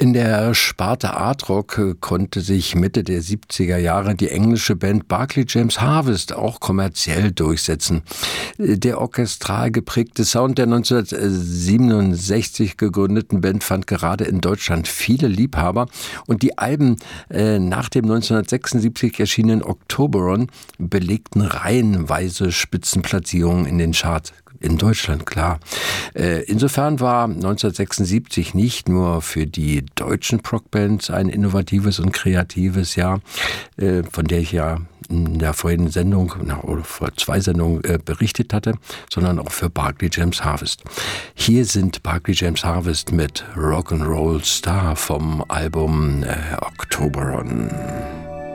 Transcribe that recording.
In der Sparte Art Rock konnte sich Mitte der 70er Jahre die englische Band Barclay James Harvest auch kommerziell durchsetzen. Der orchestral geprägte Sound der 1967 gegründeten Band fand gerade in Deutschland viele Liebhaber und die Alben nach dem 1976 erschienenen Octoberon belegten reihenweise Spitzenplatzierungen in den Charts. In Deutschland, klar. Insofern war 1976 nicht nur für die deutschen Prog-Bands ein innovatives und kreatives Jahr, von der ich ja in der vorigen Sendung oder vor 2 Sendungen berichtet hatte, sondern auch für Barclay James Harvest. Hier sind Barclay James Harvest mit Rock'n'Roll Star vom Album Octoberon.